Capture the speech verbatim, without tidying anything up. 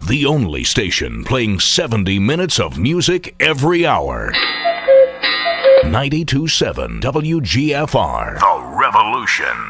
the only station playing seventy minutes of music every hour. ninety-two point seven W G F R, The Revolution.